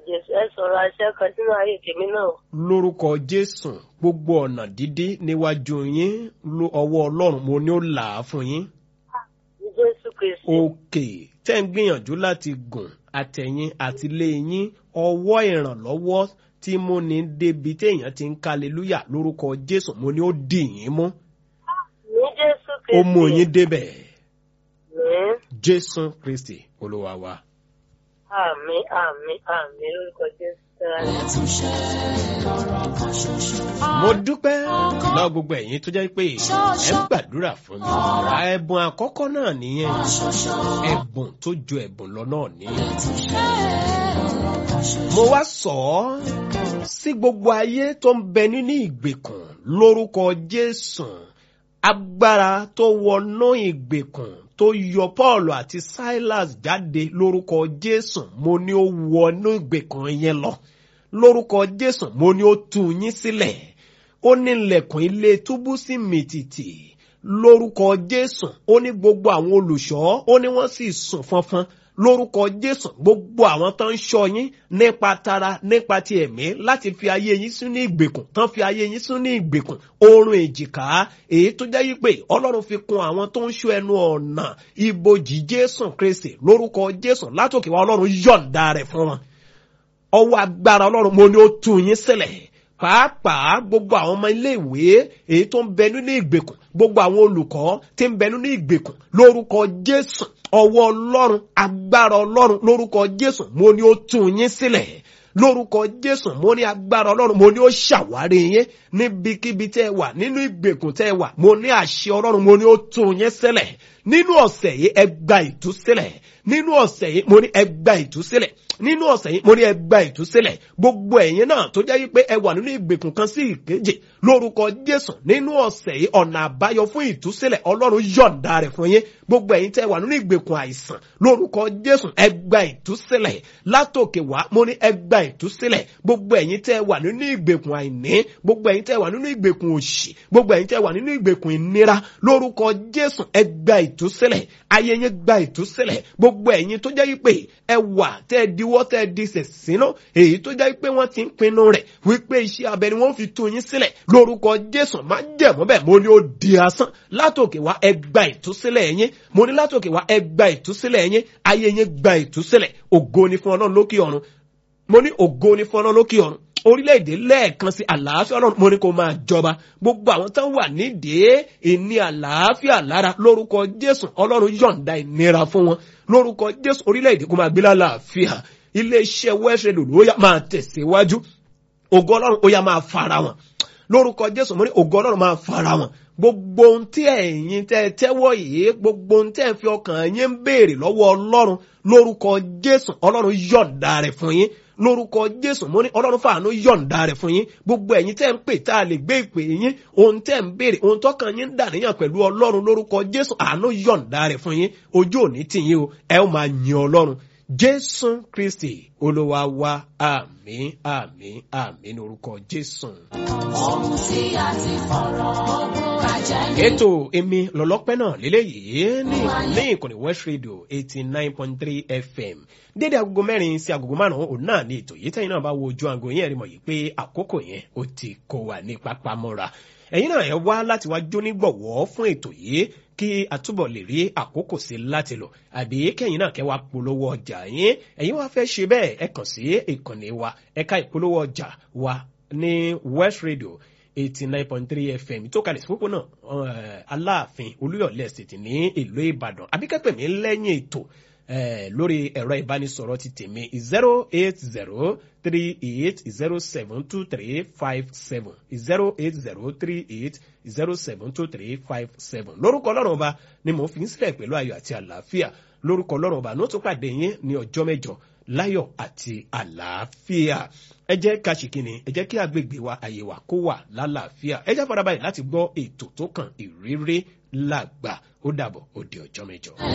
Jésù. Ẹ sọ̀rọ̀ àṣẹ kan sínú ayé tèmi náà. Lórúkọ Jésù, gbogbo ọ̀nà dídí níwájú yín ọwọ́ Ọlọ́run mo ní ó là á fún yín. Jésù Kristi. Òkè tẹ́ ń gbìyànjú láti gùn àtẹ̀yìn àti ilé yín, ọwọ́ ìrànlọ́wọ́ tí mo ní débi téèyàn ti ń kálelúyà lórúkọ Jésù mo ní ó dì yín mú. Ní Jésù Kristi. Ó mú yín débẹ̀. Àmín. Jésù Kristi Olúwa wa. Àmín, àmín, àmín lórúkọ Jésù. Mo dúpẹ́ lọ́wọ́ gbogbo ẹ̀yin tó jẹ́ pé ẹ gbàdúrà fún mi. Ẹ̀bùn àkọ́kọ́ náà nìyẹn. Ẹ̀bùn tó ju ẹ̀bùn lọ náà nìyẹn. Mo wá sọ ọ́ sí gbogbo ayé tó ń bẹ nínú ìgbèkùn lórúkọ Jésù. Agbára tó wọnú ìgbèkùn tó yọ Paul àti Silas jáde lórúkọ Jésù, mo ní ó wọnú ìgbèkùn yẹn lọ. Lórúkọ Jésù, mo ní ó tú yín sílẹ̀. Ó ní ilẹ̀kùn ilé túbú sí mìtìtì. Lórúkọ Jésù, ó ní gbogbo àwọn olùṣọ́, ó ní wọ́n sì sùn fọnfọn. Lórúkọ Jésù, gbogbo àwọn tó ń ṣọ́ yín nípa tara nípa ti ẹ̀mí láti fi ayé yín sínú ìgbèkùn, tán fi ayé yín sínú ìgbèkùn, oorun èjìká, èyí tó jẹ́ wípé Ọlọ́run fi kùn àwọn tó ń ṣọ́ ẹnu ọ̀nà ibojì Jésù Kristi. Lórúkọ Jésù, látòkè wá Ọlọ́run yọ̀ǹda rẹ̀ fún wọn. Ọwọ́ agbára Ọlọ́run mo ní ó tú yín sílẹ̀. Pàápàá gbogbo àwọn ọmọ iléèwé èyí tó ń bẹ nínú ìgbèkùn, gbogbo àwọn olùkọ́ tí ń bẹ nínú ìgbèkùn, lórúkọ Jésù, ọwọ́ Ọlọ́run, agbára Ọlọ́run, lórúkọ Jésù, mo ní ó tú yín sílẹ̀. Lórúkọ Jésù, mo ní agbára Ọlọ́run, mo ní ó ṣàwárí yín níbikíbi tẹ́ ẹ wà, nínú ìgbèkùn tẹ́ ẹ wà, mo ní àṣẹ Ọlọ́run, mo ní ó tú yín sílẹ̀. Nínú ọ̀sẹ̀ yìí ẹ gba ìtúsílẹ̀. Nínú ọ̀sẹ̀ yìí mo ní ẹ gba ìtúsílẹ̀. Nínú ọ̀sẹ̀ yìí mo ní ẹ gba ìtúsílẹ̀. Gbogbo ẹ̀yin náà tó jẹ́ wípé ẹ wà nínú ìgbèkùn kan sí ìkejì, lórúkọ Jésù, nínú ọ̀sẹ̀ yìí ọ̀nà àbáyọ fún ìtúsílẹ̀ Ọlọ́run yọ̀ǹda rẹ̀ fún yín. Gbogbo ẹ̀yin tẹ́ wà nínú ìgbèkùn àìsàn, lórúkọ Jésù, ẹ gba ìtúsílẹ̀. Látòkè wá mo ní ẹ gba ìtúsílẹ̀. Gbogbo ẹ̀yin tẹ́ wà nínú ìgbèkùn àìní, gbogbo ẹ̀yin tẹ́ wà nínú ìgbèkùn òṣì, gbogbo ẹ̀yin tẹ́ wà nínú ìgbèkùn ìnira, lórúkọ Jésù, ẹ gba ìtúsílẹ̀. Ayé yín gba ìtúsílẹ̀. Gbogbo ẹ̀yin tó jẹ́ wípé ẹ wà tẹ́ diwọ́ tẹ́ di sẹ̀sínú, èyí tó jẹ́ wípé wọ́n ti ń pinnu rẹ̀ wípé iṣẹ́ abẹ ni wọ́n fi tú yín sílẹ̀, lórúkọ Jésù, má jẹ̀mọ́ bẹ́ẹ̀ mo ní ó di asán. Látòkè wá ẹ gba ìtúsílẹ̀ yín. Mo ní látòkè wá ẹ gba ìtúsílẹ̀ yín. Ayé yín gba ìtúsílẹ̀. Ògo ni fún Ọlọ́run lókè ọ̀run. Mo ní ògo ni fún Ọlọ́run lókè ọ̀run. Orílẹ̀-èdè lẹ́ẹ̀kan sí àlàáfíà Ọlọ́run mo ní kó máa jọba. Gbogbo àwọn tán wà nídìí ìní àlàáfíà lára, lórúkọ Jésù, Ọlọ́run yọ̀ǹda ìnira fún wọn. Lórúkọ Jésù, orílẹ̀-èdè kó máa gbé lálàáfíà. Ilé-iṣẹ́ West Radio ló yá máa tẹ̀síwájú. Ògo Ọlọ́run ó yá máa fara wọn. Lórúkọ Jésù, mo ní ògo Ọlọ́run máa fara wọn. Gbogbo ohun tí ẹ̀yin tẹ́ tẹ́wọ́ yìí, gbogbo ohun tẹ́ fi ọkàn yín ń béèrè lọ́wọ́ Ọlọ́run, lórúkọ Jésù, Ọlọ́run yọ̀ǹda rẹ̀ fún yín. Lórúkọ Jésù, mo ní Ọlọ́run fàánú yọ̀ǹda rẹ̀ fún yín. Gbogbo ẹ̀yin tẹ́ ń pè tá a lè gbé ìpè yín, ohun tẹ́ ń béèrè, ohun tọ́kàn yín ń dàníyàn pẹ̀lú Ọlọ́run, lórúkọ Jésù, àánú yọ̀ǹda rẹ̀ fún yín. Ojú òní tì yín o, ẹ ó máa yin Ọlọ́run. Jésù Kristi Olúwa wa, àmín, àmín, àmín lórúkọ Jésù. Ohun tí a ti fọ̀rọ̀ ogun àjẹ́. Ètò èmi lọ́lọ́pẹ́ náà lélẹ́yìí ní ìkànnì West Radio 89.3 FM. Dédé agogo 4 sí agogo 5 òun náà ní ètò yìí tẹ́yìn náà bá wo ojú aago yẹn rí mọ̀ yìí pé àkókò yẹn ó ti kó wa ní pápámọ́ra. Ẹ̀yin náà ẹ wá láti wá jónígbọ̀wọ́ fún ètò yìí kí a túbọ̀ lè rí àkókò sí láti lò, àbí kẹ́yìn náà kẹ́ wá polówó ọjà yín. Ẹ̀yin wá fẹ́ ṣe bẹ́ẹ̀, ẹ kàn sí ìkànnì wa ẹ̀ka ìpolówó ọjà wa ní West Radio 89.3 FM tó kalẹ̀ sí pópónà Aláàfin Olúyọ̀lé Estate ní ìlú Ìbàdàn. Àbí kẹ́ pè mí lẹ́yìn ètò lórí ẹ̀rọ ìbánisọ̀rọ̀ ti tèmi 08038072357 08038072357. Lórúkọ Ọlọ́run ọba ni mò ń fi ń sílẹ̀ pẹ̀lú ayọ̀ àti àlàáfíà. Lórúkọ Ọlọ́run ọba ní ó tún pàdé yín ní ọjọ́ mẹ́jọ láyọ̀ àti àlàáfíà. Ẹ jẹ́ ká ṣe kíni, ẹ jẹ́ kí agbègbè wa, àyè wa kó wà lálàáfíà. Ẹ jẹ́ farabalẹ̀ láti gbọ́ ètò tó kàn, ìrírí làgbà. Ó dàbọ̀, ó di ọjọ́ mẹ́jọ.